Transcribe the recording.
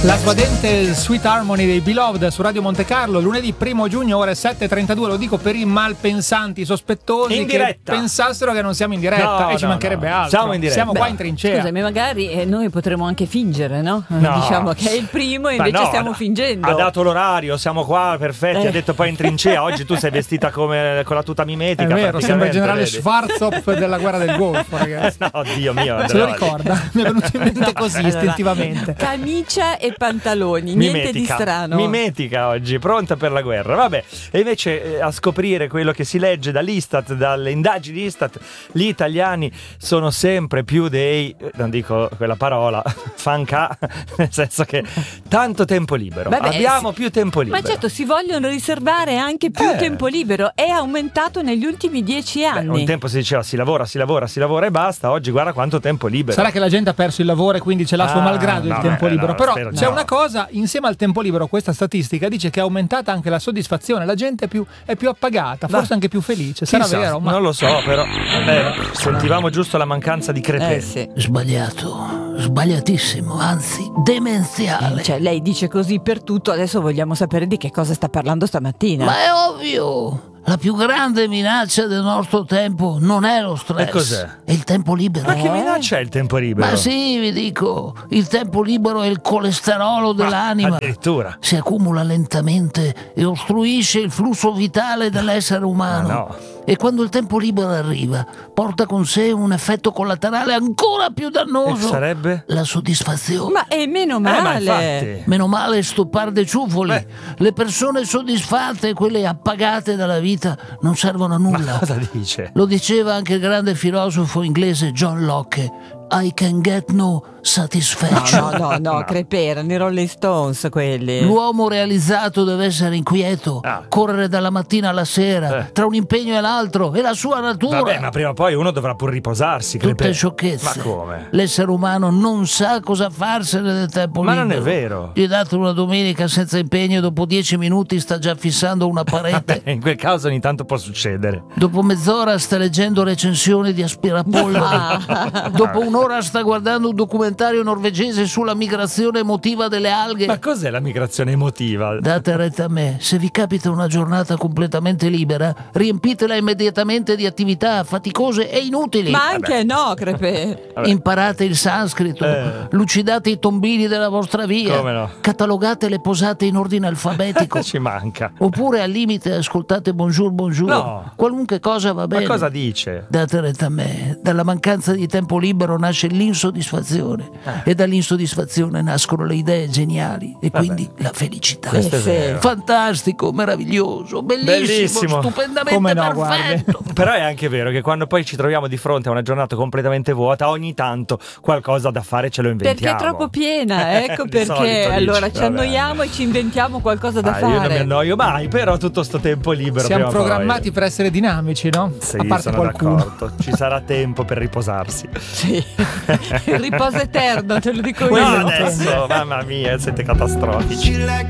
La svadente Sweet Harmony dei Beloved su Radio Monte Carlo, lunedì 1 giugno, ore 7:32. Lo dico per i malpensanti sospetti in che diretta pensassero che non siamo in diretta, e ci mancherebbe altro. Siamo in diretta. Siamo qua in trincea. Scusami, magari noi potremmo anche fingere, no? Diciamo che è il primo e invece stiamo fingendo. Ha dato l'orario, siamo qua perfetti. Ha detto poi in trincea. Oggi tu sei vestita come con la tuta mimetica. È vero, sembra il generale Schwarzkopf della guerra del Golfo, ragazzi. No, Dio mio. Se lo ricorda? Mi è venuto in mente così, istintivamente. Camicia e pantaloni, niente di strano. Mimetica oggi, pronta per la guerra. Vabbè, e invece a scoprire quello che si legge dall'Istat, dalle indagini Istat, gli italiani sono sempre più dei, non dico quella parola, fanca, nel senso che tanto tempo libero. Abbiamo più tempo libero. Ma certo, si vogliono riservare anche più tempo libero. È aumentato negli ultimi 10 anni. Un tempo si diceva si lavora e basta. Oggi guarda quanto tempo libero. Sarà che la gente ha perso il lavoro e quindi ce l'ha suo malgrado il tempo libero. Però c'è una cosa, insieme al tempo libero, questa statistica dice che è aumentata anche la soddisfazione. La gente è più appagata, forse anche più felice. Sarà vero? Ma non lo so, però sentivamo giusto la mancanza di crepè. Sì. Sbagliato, sbagliatissimo, anzi demenziale. Cioè, lei dice così per tutto, adesso vogliamo sapere di che cosa sta parlando stamattina. Ma è ovvio. La più grande minaccia del nostro tempo non è lo stress. E cos'è? È il tempo libero. Ma che minaccia è il tempo libero? Ma sì, vi dico, il tempo libero è il colesterolo dell'anima. Addirittura. Si accumula lentamente e ostruisce il flusso vitale dell'essere umano. No. E quando il tempo libero arriva, porta con sé un effetto collaterale ancora più dannoso. E sarebbe? La soddisfazione. Ma è meno male. Ma infatti. Meno male stoppar dei ciuffoli. Le persone soddisfatte, quelle appagate dalla vita, non servono a nulla. Ma cosa dice? Lo diceva anche il grande filosofo inglese John Locke. I can get no satisfaction. No, erano i Rolling Stones quelli. L'uomo realizzato deve essere inquieto, correre dalla mattina alla sera, tra un impegno e l'altro, è la sua natura. Vabbè, ma prima o poi uno dovrà pur riposarsi. Tutte sciocchezze. Ma come? L'essere umano non sa cosa farsene del tempo libero. Ma non è vero. Gli date una domenica senza impegno e dopo 10 minuti sta già fissando una parete. In quel caso ogni tanto può succedere. Dopo mezz'ora sta leggendo recensioni di aspirapolvere. Dopo un'ora sta guardando un documentario norvegese sulla migrazione emotiva delle alghe. Ma cos'è la migrazione emotiva? Date retta a me, se vi capita una giornata completamente libera, riempitela immediatamente di attività faticose e inutili. Ma anche no, crepè. Imparate il sanscrito, lucidate i tombini della vostra via. Come no? Catalogate le posate in ordine alfabetico. Ci manca. Oppure al limite ascoltate bonjour. No. Qualunque cosa va bene. Ma cosa dice? Date retta a me, dalla mancanza di tempo libero nasce l'insoddisfazione e dall'insoddisfazione nascono le idee geniali e quindi la felicità. Questo è vero. Fantastico, meraviglioso, bellissimo. Stupendamente Come no, perfetto. Però è anche vero che quando poi ci troviamo di fronte a una giornata completamente vuota, ogni tanto qualcosa da fare ce lo inventiamo. Perché è troppo piena, ecco perché. solito allora dici, ci annoiamo e ci inventiamo qualcosa da fare. Io non mi annoio mai, però tutto sto tempo libero. siamo programmati per essere dinamici, no? Sì, a parte sono qualcuno. d'accordo. Ci sarà tempo per riposarsi. Sì. Il riposo eterno, te lo dico io. No, adesso, mamma mia, siete catastrofici.